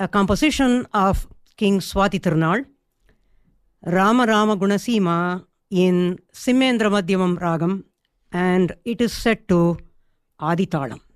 a composition of King Swati Tirunal, Rama Rama Gunasima in Simendra Madhyamam Ragam, and it is set to Adi Talam.